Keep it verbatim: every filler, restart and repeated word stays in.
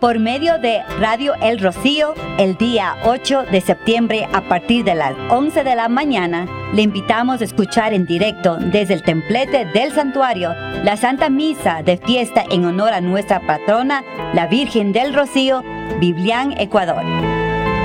por medio de Radio El Rocío el día ocho de septiembre a partir de las once de la mañana. Le invitamos a escuchar en directo desde el templete del santuario la Santa Misa de fiesta en honor a nuestra patrona, la Virgen del Rocío, Biblián, Ecuador.